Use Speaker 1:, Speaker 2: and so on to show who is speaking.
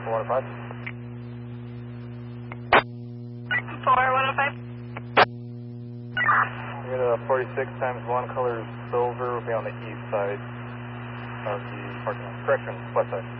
Speaker 1: 405.
Speaker 2: 4105.
Speaker 1: We got a 46 times 1 color silver, will be on the east side of the parking lot. Correction, west side.